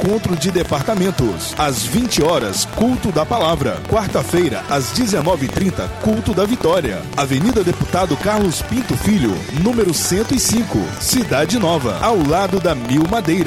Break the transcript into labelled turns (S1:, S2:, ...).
S1: encontro de departamentos. Às 20 horas, culto da palavra. Quarta-feira, às 19h30, culto da vitória. Avenida Deputado Carlos Pinto Filho, número 105, Cidade Nova, ao lado da Mil Madeira.